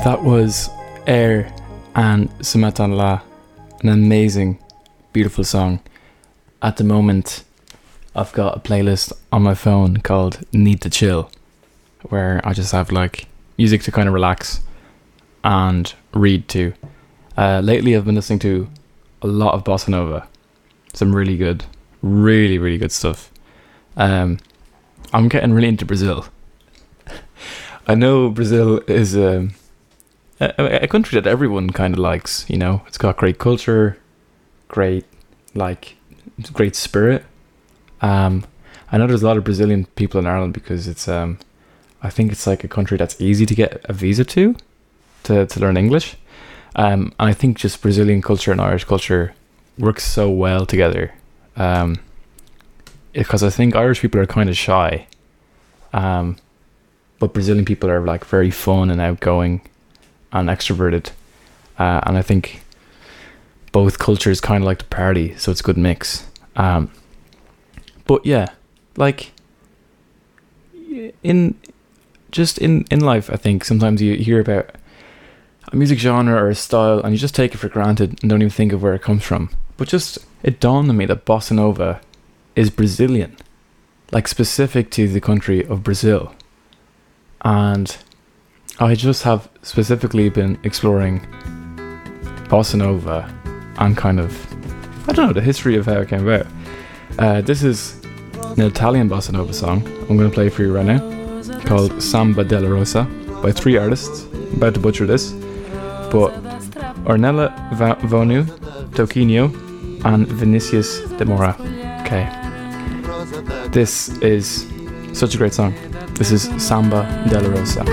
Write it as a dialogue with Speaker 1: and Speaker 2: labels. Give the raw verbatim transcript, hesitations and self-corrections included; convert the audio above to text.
Speaker 1: That was Air and Se Matan La, an amazing, beautiful song. At the moment, I've got a playlist on my phone called Need to Chill, where I just have like music to kind of relax and read to. Uh, lately, I've been listening to a lot of bossa nova, some really good, really, really good stuff. Um, I'm getting really into Brazil. I know Brazil is um, a, a country that everyone kind of likes, you know. It's got great culture, great, like, great spirit. Um, I know there's a lot of Brazilian people in Ireland because it's, um, I think it's like a country that's easy to get a visa to, to, to learn English. Um, and I think just Brazilian culture and Irish culture works so well together. Um, because I think Irish people are kind of shy. Um, but Brazilian people are like very fun and outgoing and extroverted. Uh, and I think both cultures kind of like to party, so it's a good mix. Um, but yeah, like in just in, in life, I think sometimes you hear about a music genre or a style and you just take it for granted and don't even think of where it comes from. But just, it dawned on me that bossa nova is Brazilian, like specific to the country of Brazil. And I just have specifically been exploring bossa nova and kind of, I don't know, the history of how it came about. Uh, this is an Italian bossa nova song I'm going to play for you right now, called Samba della Rosa, by three artists. I'm about to butcher this, but Ornella Va- Vonu, Toquinho, and Vinicius de Mora. Okay. This is such a great song. This is Samba della Rosa.